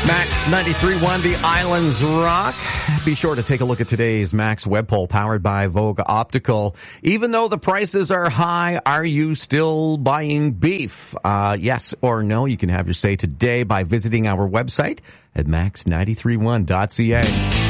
Max 93.1, The Islands Rock. Be sure to take a look at today's Max web poll powered by Vogue Optical. Even though the prices are high, are you still buying beef? Yes or no? You can have your say today by visiting our website at max931.ca.